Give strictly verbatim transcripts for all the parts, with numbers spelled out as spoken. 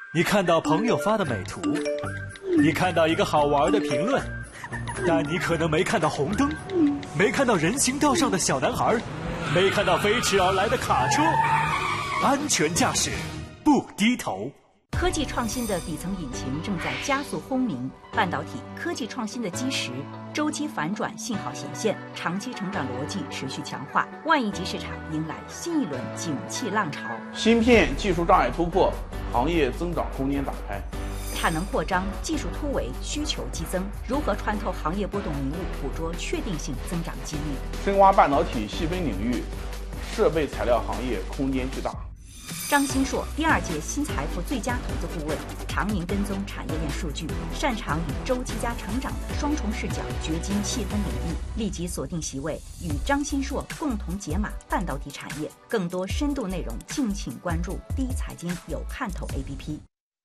你看到朋友发的美图，你看到一个好玩的评论，但你可能没看到红灯，没看到人行道上的小男孩，没看到飞驰而来的卡车。安全驾驶，不低头。 科技创新的底层引擎正在加速轰鸣，半导体科技创新的基石周期反转信号显现，长期成长逻辑持续强化，万亿级市场迎来新一轮景气浪潮。 芯片技术障碍突破，行业增长空间打开。 产能扩张，技术突围，需求激增，如何穿透行业波动迷雾，捕捉确定性增长机遇？ 深挖半导体细分领域，设备材料行业空间巨大。 张新硕，第二届新财富最佳投资顾问，常年跟踪产业链数据，擅长以周期加成长的双重视角掘金细分领域。立即锁定席位，与张新硕共同解码半导体产业。更多深度内容，敬请关注第一财经有看头 A P P。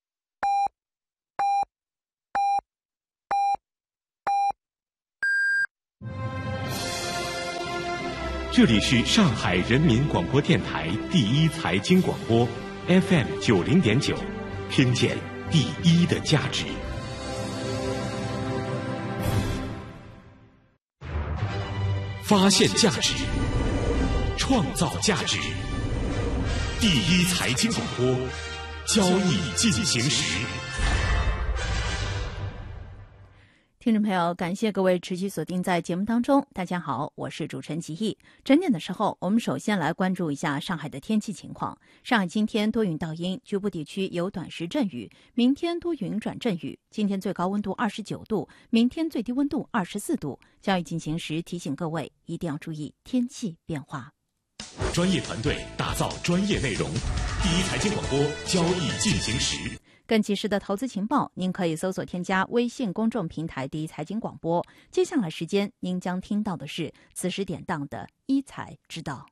这里是上海人民广播电台第一财经广播 F M 九零点九，听见第一的价值。发现价值，创造价值。第一财经广播，交易进行时。 听众朋友，感谢各位持续锁定在节目当中。大家好，我是主持人吉毅。整点的时候，我们首先来关注一下上海的天气情况。上海今天多云到阴，局部地区有短时阵雨，明天多云转阵雨。今天最高温度二十九度，明天最低温度二十四度。交易进行时提醒各位一定要注意天气变化。 专业团队打造专业内容，第一财经广播，交易进行时。 更及时的投资情报，您可以搜索添加微信公众平台第一财经广播。接下来时间，您将听到的是此时典当的一财之道。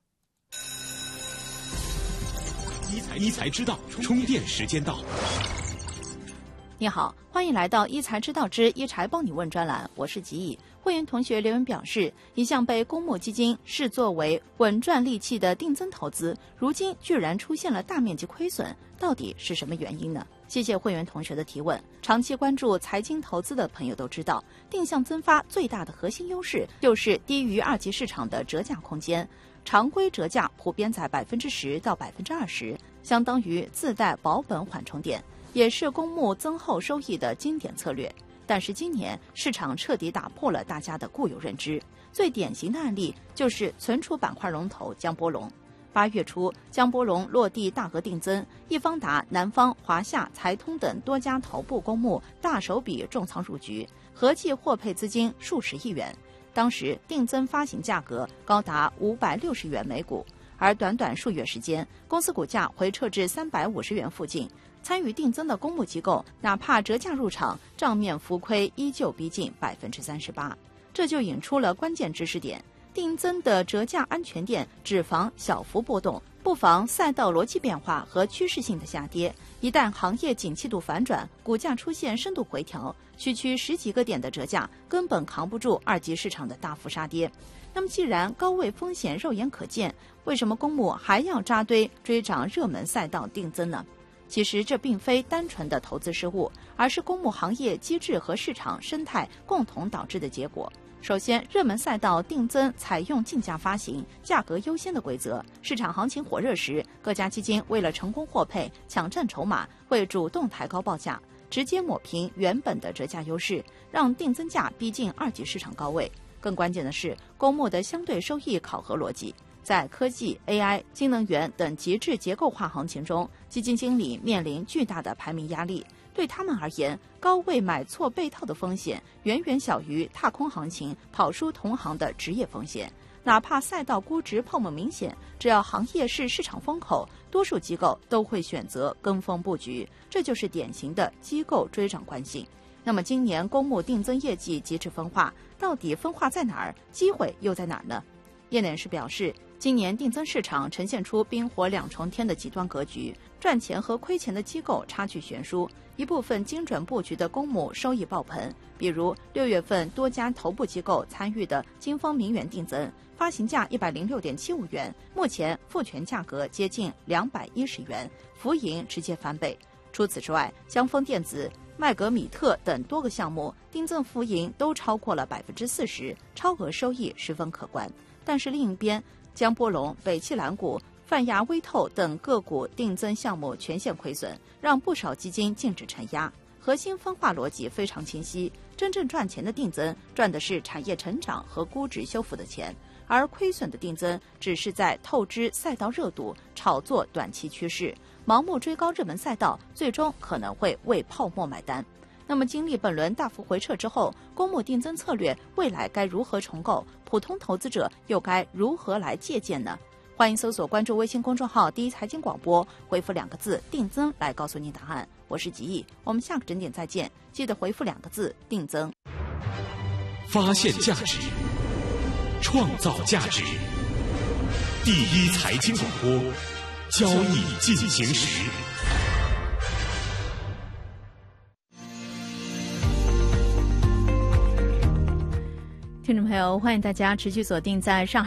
一财一财之道，充电时间到。 你好，欢迎来到一财之道之一财帮你问专栏，我是吉毅。会员同学留言表示，一向被公募基金视作为稳赚利器的定增投资，如今居然出现了大面积亏损，到底是什么原因呢？谢谢会员同学的提问。长期关注财经投资的朋友都知道，定向增发最大的核心优势就是低于二级市场的折价空间。常规折价普遍在百分之十到百分之二十，相当于自带保本缓冲点，也是公募增厚收益的经典策略。但是今年市场彻底打破了大家的固有认知，最典型的案例就是存储板块龙头江波龙。八月初，江波龙落地大额定增，易方达、南方、华夏、财通等多家头部公募大手笔重仓入局，合计获配资金数十亿元。当时定增发行价格高达五百六十元每股，而短短数月时间，公司股价回撤至三百五十元附近。参与定增的公募机构，哪怕折价入场，账面浮亏依旧逼近百分之三十八。这就引出了关键知识点：定增的折价安全点只防小幅波动，不防赛道逻辑变化和趋势性的下跌。一旦行业景气度反转，股价出现深度回调，区区十几个点的折价根本扛不住二级市场的大幅杀跌。那么既然高位风险肉眼可见，为什么公募还要扎堆追涨热门赛道定增呢？其实这并非单纯的投资失误，而是公募行业机制和市场生态共同导致的结果。首先，热门赛道定增采用竞价发行、价格优先的规则。市场行情火热时，各家基金为了成功获配、抢占筹码，会主动抬高报价，直接抹平原本的折价优势，让定增价逼近二级市场高位。更关键的是，公募的相对收益考核逻辑。在科技、A I、新能源等极致结构化行情中，基金经理面临巨大的排名压力。对他们而言，高位买错被套的风险远远小于踏空行情跑输同行的职业风险。哪怕赛道估值泡沫明显，只要行业是市场风口，多数机构都会选择跟风布局，这就是典型的机构追涨惯性。那么今年公募定增业绩极致分化，到底分化在哪儿？机会又在哪儿呢？业内人士表示，今年定增市场呈现出冰火两重天的极端格局，赚钱和亏钱的机构差距悬殊，一部分精准布局的公募收益爆棚，比如六月份多家头部机构参与的金风明源定增，发行价一百零六点七五元，目前复权价格接近两百一十元，浮盈直接翻倍。 除此之外，江丰电子、麦格米特等多个项目定增浮盈都超过了百分之四十，超额收益十分可观。但是另一边，江波龙、北汽蓝谷、泛亚微透等个股定增项目全线亏损，让不少基金禁止承压。核心分化逻辑非常清晰，真正赚钱的定增赚的是产业成长和估值修复的钱，而亏损的定增只是在透支赛道热度，炒作短期趋势，盲目追高热门赛道，最终可能会为泡沫买单。那么经历本轮大幅回撤之后，公募定增策略未来该如何重构？普通投资者又该如何来借鉴呢？欢迎搜索关注微信公众号第一财经广播，回复两个字定增来告诉您答案。我是吉毅，我们下个整点再见，记得回复两个字定增。 发现价值，创造价值，第一财经广播，交易进行时。 听众朋友，欢迎大家持续锁定在上海